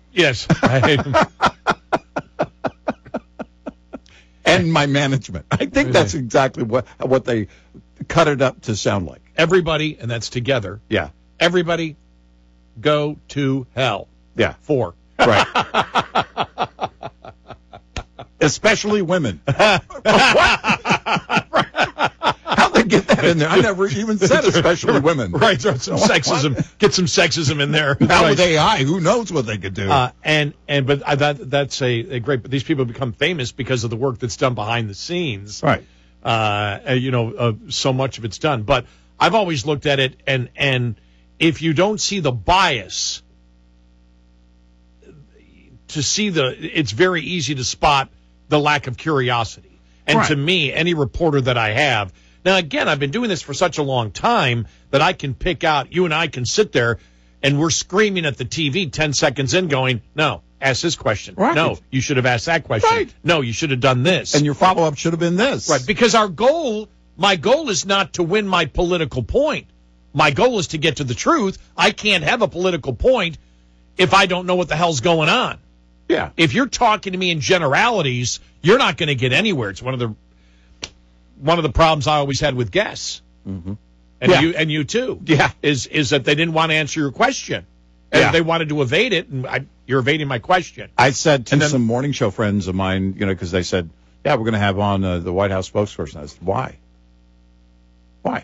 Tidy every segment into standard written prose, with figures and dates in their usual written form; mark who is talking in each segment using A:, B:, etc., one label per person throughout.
A: Yes.
B: And my management. I think that's exactly what they cut it up to sound like.
A: Everybody, and that's together.
B: Yeah.
A: Everybody go to hell.
B: Yeah.
A: 4.
B: Right. Especially women. What? How'd they get that in there? I never even said especially women.
A: Right. Some sexism. Get some sexism in there.
B: Now
A: Right.
B: with AI, who knows what they could do?
A: But that's a great. But these people become famous because of the work that's done behind the scenes.
B: Right.
A: So much of it's done. But I've always looked at it, and if you don't see the bias, it's very easy to spot the lack of curiosity. And
B: Right.
A: to me, any reporter that I have, now again, I've been doing this for such a long time that I can pick out, you and I can sit there and we're screaming at the TV 10 seconds in going, no, ask this question.
B: Right.
A: No, you should have asked that question.
B: Right.
A: No, you should have done this.
B: And your follow-up should have been this.
A: Right, because my goal is not to win my political point. My goal is to get to the truth. I can't have a political point if I don't know what the hell's going on.
B: Yeah.
A: If you're talking to me in generalities, you're not going to get anywhere. It's one of the problems I always had with guests.
B: Mm-hmm.
A: And you too.
B: Yeah.
A: Is that they didn't want to answer your question. And they wanted to evade it, and you're evading my question.
B: I said to some morning show friends of mine, because they said, yeah, we're going to have on the White House spokesperson. I said, why? Why?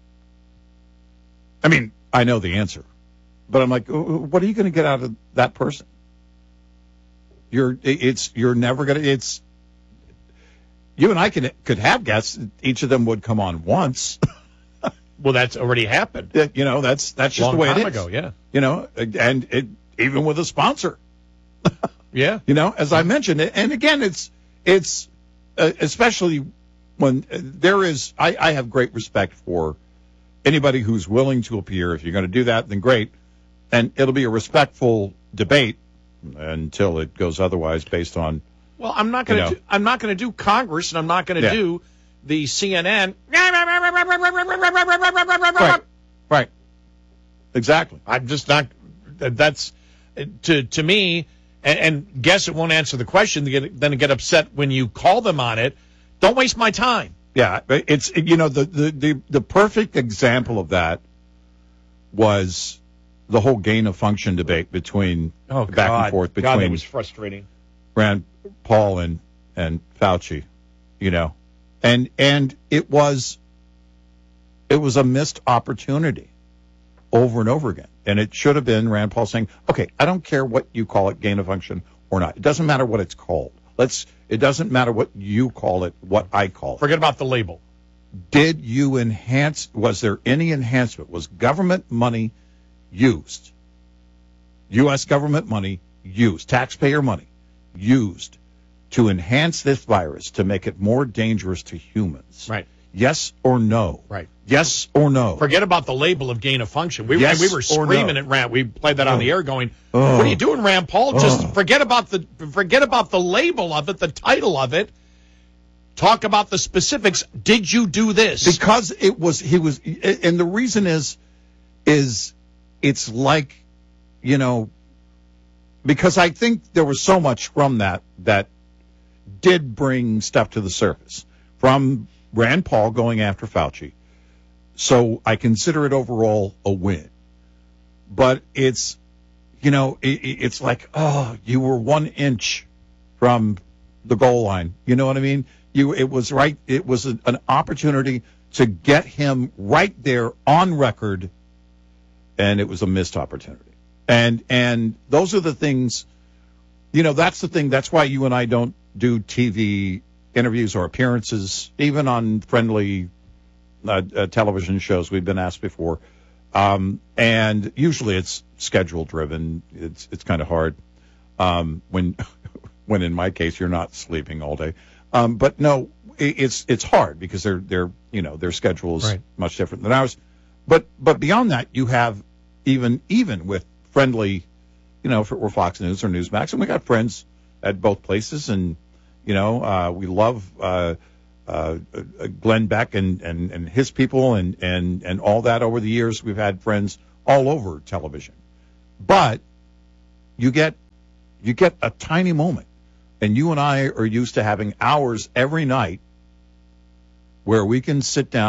B: I mean, I know the answer. But I'm like, what are you going to get out of that person? You're never going to, you and I could have guests. Each of them would come on once.
A: Well, that's already happened.
B: That's just the way it is.
A: Long time ago, yeah.
B: And even with a sponsor.
A: Yeah.
B: As I mentioned, and again, it's especially when there is, I have great respect for anybody who's willing to appear. If you're going to do that, then great. And it'll be a respectful debate until it goes otherwise based on.
A: Well, I'm not going to do Congress, and I'm not going to do the CNN.
B: Right. Exactly.
A: I'm just not. That's to me. And guess it won't answer the question. Then get upset when you call them on it. Don't waste my time.
B: Yeah, it's the perfect example of that was the whole gain of function debate between back and forth between.
A: God, that was frustrating.
B: Rand Paul and Fauci, and it was a missed opportunity over and over again. And it should have been Rand Paul saying, okay, I don't care what you call it, gain of function or not. It doesn't matter what it's called. It doesn't matter what you call it, what I call it.
A: Forget about the label.
B: Did you enhance, was there any enhancement? Was government money used? U.S. government money used, taxpayer money used to enhance this virus, to make it more dangerous to humans?
A: Right.
B: Yes or no?
A: Right.
B: Yes or no?
A: Forget about the label of gain of function. We were screaming at Rand. We played that on the air going, what are you doing, Rand Paul? Just forget about the label of it, the title of it. Talk about the specifics. Did you do this?
B: Because and the reason is it's like, because I think there was so much from that did bring stuff to the surface from Rand Paul going after Fauci. So I consider it overall a win. But it's, it's like, you were 1 inch from the goal line. You know what I mean? It was right. It was an opportunity to get him right there on record, and it was a missed opportunity. And those are the things, that's the thing. That's why you and I don't do TV interviews or appearances, even on friendly television shows. We've been asked before, and usually it's schedule driven. It's kind of hard when in my case you're not sleeping all day. But no, it's hard because their schedule is much different than ours. But beyond that, you have even with friendly, if it were Fox News or Newsmax, and we got friends at both places, and we love Glenn Beck and his people and all that. Over the years, we've had friends all over television. But you get You get a tiny moment. And you and I are used to having hours every night where we can sit down